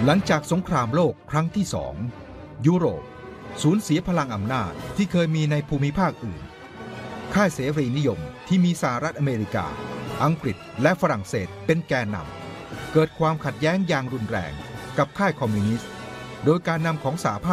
หลังจากสงครามโลกครั้งที่สองยุโรปสูญเสียพลังอำนาจที่เคยมีในภูมิภาคอื่นค่ายเสรีนิยมที่มีสหรัฐอเมริกาอังกฤษและฝรั่งเศสเป็นแกนนำเกิดความขัดแย้งอย่างรุนแรงกับค่ายคอมมิวนิสต์โดยการนำของสหภาพ